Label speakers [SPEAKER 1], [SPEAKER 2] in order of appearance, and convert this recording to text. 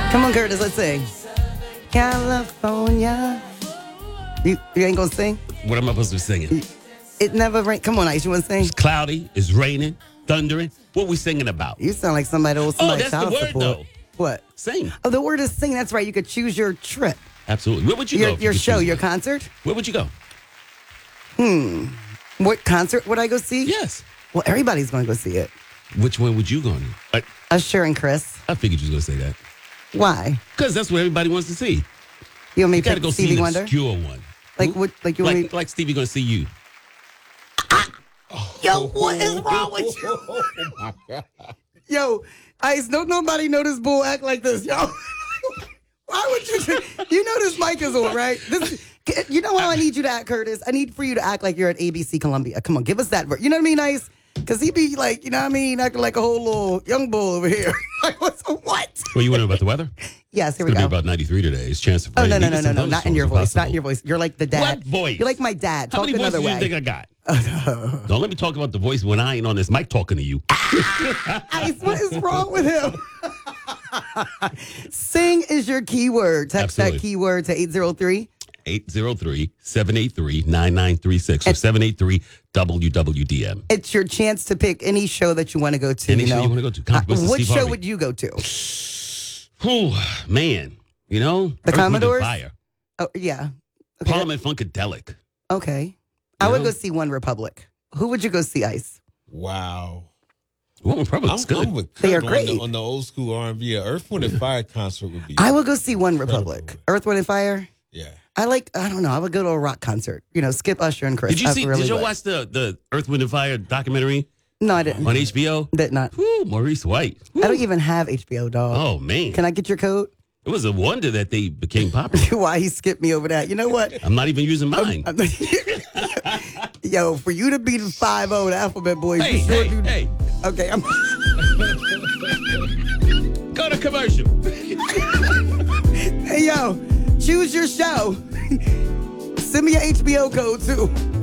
[SPEAKER 1] Come on, Curtis, let's sing. California. You ain't gonna sing?
[SPEAKER 2] What am I supposed to be singing?
[SPEAKER 1] It never rain. Come on, Ice, you wanna sing?
[SPEAKER 2] It's cloudy. It's raining. Thundering. What we singing about?
[SPEAKER 1] You sound like somebody owes somebody
[SPEAKER 2] that's the
[SPEAKER 1] child
[SPEAKER 2] word,
[SPEAKER 1] support.
[SPEAKER 2] though.
[SPEAKER 1] What?
[SPEAKER 2] Sing.
[SPEAKER 1] Oh, the word is sing. That's right. You could choose your trip.
[SPEAKER 2] Absolutely. Where would you go? if you
[SPEAKER 1] Your
[SPEAKER 2] could
[SPEAKER 1] show,
[SPEAKER 2] choose
[SPEAKER 1] your
[SPEAKER 2] one?
[SPEAKER 1] concert?
[SPEAKER 2] Where would you go?
[SPEAKER 1] What concert would I go see?
[SPEAKER 2] Yes.
[SPEAKER 1] Well, everybody's going to go see it.
[SPEAKER 2] Which one would you go to?
[SPEAKER 1] Usher and Chris.
[SPEAKER 2] I figured you was going to say that.
[SPEAKER 1] Why?
[SPEAKER 2] Because that's what everybody wants to see.
[SPEAKER 1] You want me
[SPEAKER 2] You
[SPEAKER 1] to
[SPEAKER 2] got to
[SPEAKER 1] pick
[SPEAKER 2] go see
[SPEAKER 1] Stevie
[SPEAKER 2] an
[SPEAKER 1] Wonder?
[SPEAKER 2] obscure one.
[SPEAKER 1] Like what? Like you want me?
[SPEAKER 2] Like Stevie going to see you.
[SPEAKER 1] Yo, what is wrong with you?
[SPEAKER 2] Oh, my God.
[SPEAKER 1] Yo, Ice, don't nobody know this bull act like this, yo. Why would you? You know this mic is on, right? You know how I need you to act, Curtis? I need for you to act like you're at ABC Columbia. Come on, give us that. You know what I mean, Ice? Because he be like, you know what I mean, acting like a whole little young bull over here. Like, what?
[SPEAKER 2] Well, you want to know about the weather?
[SPEAKER 1] Yes, here
[SPEAKER 2] It's
[SPEAKER 1] we
[SPEAKER 2] going to
[SPEAKER 1] go.
[SPEAKER 2] be about 93 today. It's chance of
[SPEAKER 1] Oh,
[SPEAKER 2] rain.
[SPEAKER 1] no,
[SPEAKER 2] Even some
[SPEAKER 1] not in
[SPEAKER 2] thunderstorms
[SPEAKER 1] your
[SPEAKER 2] are
[SPEAKER 1] voice.
[SPEAKER 2] possible.
[SPEAKER 1] Not in your voice. You're like the dad.
[SPEAKER 2] What voice?
[SPEAKER 1] You're like my dad.
[SPEAKER 2] How
[SPEAKER 1] Talk
[SPEAKER 2] many voices
[SPEAKER 1] another
[SPEAKER 2] do you
[SPEAKER 1] way.
[SPEAKER 2] think I got? Don't let me talk about the voice when I ain't on this mic talking to you.
[SPEAKER 1] Ice, what is wrong with him? Sing is your keyword. Text
[SPEAKER 2] Absolutely.
[SPEAKER 1] that keyword to 803.
[SPEAKER 2] 803-783-9936 or 783-WWDM.
[SPEAKER 1] It's your chance to pick any show that you want to go to.
[SPEAKER 2] Any show you want to go to. Controversy
[SPEAKER 1] What
[SPEAKER 2] Steve
[SPEAKER 1] show
[SPEAKER 2] Harvey.
[SPEAKER 1] would you go to?
[SPEAKER 2] Oh, man. You know?
[SPEAKER 1] The
[SPEAKER 2] Earth, Wind, and
[SPEAKER 1] Commodores?
[SPEAKER 2] Fire.
[SPEAKER 1] Oh, yeah. Okay.
[SPEAKER 2] Parliament Funkadelic.
[SPEAKER 1] Okay. I
[SPEAKER 2] You
[SPEAKER 1] would
[SPEAKER 2] know?
[SPEAKER 1] go see One Republic. Who would you go see, Ice?
[SPEAKER 3] Wow.
[SPEAKER 2] Well, Republic's good.
[SPEAKER 3] I'm with
[SPEAKER 1] They
[SPEAKER 3] Kurt
[SPEAKER 1] are great.
[SPEAKER 3] on the old school R&B. Earth, Wind, and Fire concert would be.
[SPEAKER 1] I would go see One
[SPEAKER 3] Incredible.
[SPEAKER 1] Republic. Earth, Wind, and Fire.
[SPEAKER 3] Yeah.
[SPEAKER 1] I don't know. I would go to a rock concert. You know, skip Usher and Chris.
[SPEAKER 2] Did you
[SPEAKER 1] I
[SPEAKER 2] see?
[SPEAKER 1] really
[SPEAKER 2] Did you
[SPEAKER 1] would.
[SPEAKER 2] watch the Earth, Wind, and Fire documentary
[SPEAKER 1] No, I didn't.
[SPEAKER 2] on HBO?
[SPEAKER 1] Did not.
[SPEAKER 2] Woo, Maurice White. Woo.
[SPEAKER 1] I don't even have HBO, dog.
[SPEAKER 2] Oh, man.
[SPEAKER 1] Can I get your code?
[SPEAKER 2] It was a wonder that they became popular.
[SPEAKER 1] Why he skipped me over that? You know what?
[SPEAKER 2] I'm not even using mine.
[SPEAKER 1] Yo, for you to be the 5-0, the Alphabet Boys,
[SPEAKER 2] Hey,
[SPEAKER 1] you sure
[SPEAKER 2] hey,
[SPEAKER 1] do.
[SPEAKER 2] hey.
[SPEAKER 1] Okay, I'm.
[SPEAKER 2] Go to commercial.
[SPEAKER 1] Hey, yo, choose your show. Send me your HBO code too.